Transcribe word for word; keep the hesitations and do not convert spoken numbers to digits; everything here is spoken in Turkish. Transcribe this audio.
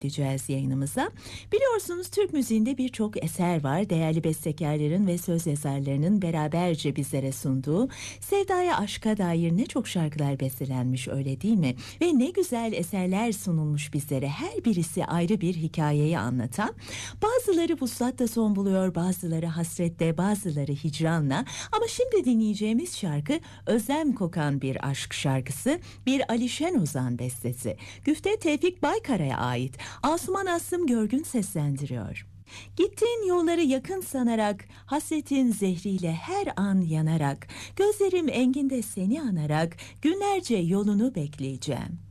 edeceğiz yayınımıza. Biliyorsunuz Türk müziğinde birçok eser var. Değerli bestekarların ve söz yazarlarının beraberce bizlere sunduğu, sevdaya, aşka dair ne çok şarkılar bestelenmiş, öyle değil mi? Ve ne güzel eserler sunulmuş bizlere. Her birisi ayrı bir hikayeyi anlatan. Bazıları vuslatta son buluyor, bazıları hasrette, bazıları hicranla. Ama şimdi dinleyeceğimiz şarkı özlem kokan bir aşk şarkısı. Bir Ali Şen Ozan bestesi. Güfte Tevfik Baykara'ya ait. Asuman Aslım Görgün seslendiriyor. Gittiğin yolları yakın sanarak, hasretin zehriyle her an yanarak, gözlerim enginde seni anarak, günlerce yolunu bekleyeceğim.